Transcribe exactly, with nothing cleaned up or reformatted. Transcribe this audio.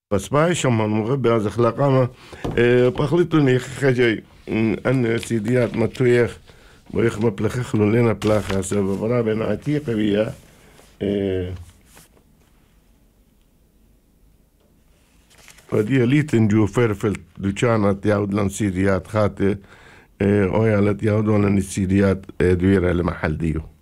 بس باي شما مغبي از اخلاقا بخلطوني خجي ان سيديات متويخ ويخ مبلخخلو لنا بلاخا سبب رابع عتيق بيا فدي ليتن جو فرفل دوشانات يعود لن سيديات خاتي اويا لت يعودون لن السيديات دويرة لمحل ديو